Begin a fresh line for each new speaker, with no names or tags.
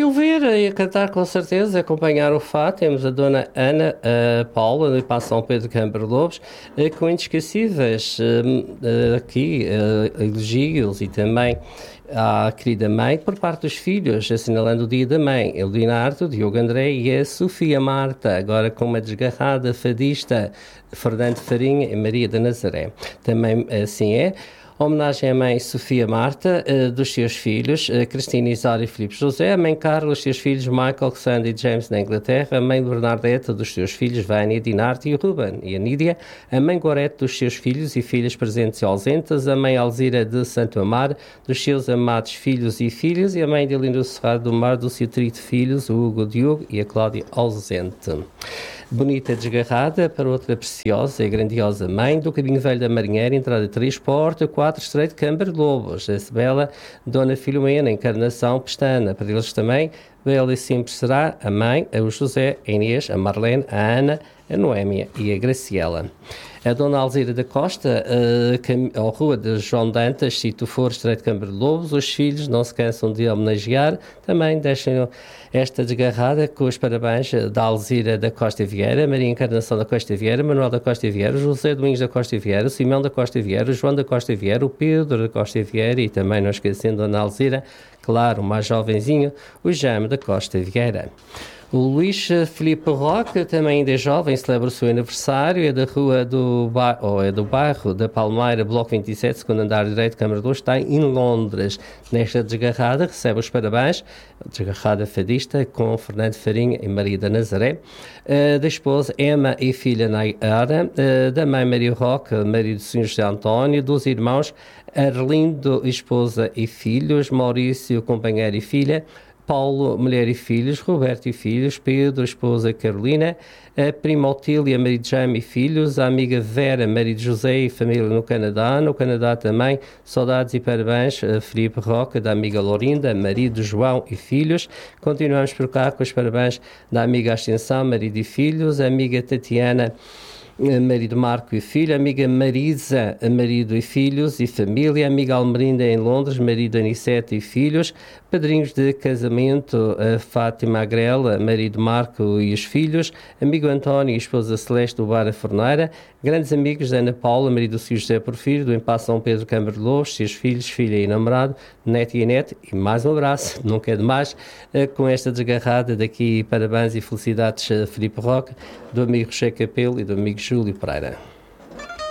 Eu ver e a cantar com certeza, acompanhar o fato. Temos a Dona Ana Paula, do Passo São Pedro Câmara Lobos, com inesquecíveis aqui elogios e também à querida mãe por parte dos filhos, assinalando o dia da mãe, o Leonardo, Diogo André e a Sofia Marta, agora com uma desgarrada fadista, Fernando Farinha e Maria da Nazaré. Também assim é. Homenagem à mãe Sofia Marta, dos seus filhos, Cristina Isário e Filipe José, a mãe Carla, dos seus filhos Michael, Sandy e James na Inglaterra, a mãe Bernadette, dos seus filhos Vânia, Dinarte e o Ruben e a Nídia, a mãe Gorete, dos seus filhos e filhas presentes e ausentes, a mãe Alzira de Santo Amar, dos seus amados filhos e filhas, e a mãe de Lindo Cerrado do Mar, do seu trio de filhos, o Hugo Diogo e a Cláudia ausente. Bonita desgarrada para outra preciosa e grandiosa mãe do Caminho Velho da Marinheira, entrada 3, porta 4, Estreito Câmara de Lobos, essa bela Dona Filomena, Encarnação Pestana, para eles também, bela e simples será a mãe, a José, a Inês, a Marlene, a Ana, a Noémia e a Graciela. A Dona Alzira da Costa, a Rua de João Dantas, Sítio Foro, Estreito Câmara de Lobos, os filhos não se cansam de homenagear, também deixam esta desgarrada com os parabéns da Alzira da Costa Vieira, Maria Encarnação da Costa Vieira, Manuel da Costa Vieira, José Domingos da Costa Vieira, Simão da Costa Vieira, João da Costa Vieira, o Pedro da Costa Vieira e também, não esquecendo, Dona Alzira, claro, o mais jovenzinho, o Jaime da Costa Vieira. O Luís Filipe Roque, também ainda é jovem, celebra o seu aniversário, é da rua do bairro da Palmeira, Bloco 27, segundo andar direito, Câmara 2, está em Londres. Nesta desgarrada, recebe os parabéns, desgarrada fadista, com Fernando Farinha e Maria da Nazaré, da esposa Emma e filha Nayara, da mãe Maria Roque, marido do Sr. José António, dos irmãos Arlindo, esposa e filhos, Maurício, companheiro e filha, Paulo, mulher e filhos, Roberto e filhos, Pedro, esposa Carolina, a prima Otília, marido Jaime e filhos, a amiga Vera, marido José e família no Canadá também, saudades e parabéns a Filipe Roca, da amiga Lorinda, marido João e filhos. Continuamos por cá com os parabéns da amiga Ascensão, marido e filhos, a amiga Tatiana, marido Marco e filho, amiga Marisa, marido e filhos e família, amiga Almerinda em Londres, marido Anicete e filhos, padrinhos de casamento, a Fátima Agrela, marido Marco e os filhos, amigo António e esposa Celeste do Bar a Forneira, grandes amigos da Ana Paula, marido do Sr. José Porfírio, do Empasso São Pedro Câmara de Lobos, seus filhos, filha e namorado, neto e neto, e mais um abraço, nunca é demais, com esta desgarrada daqui, parabéns e felicidades a Filipe Roque, do amigo Rocher Capelo e do amigo Júlio Pereira.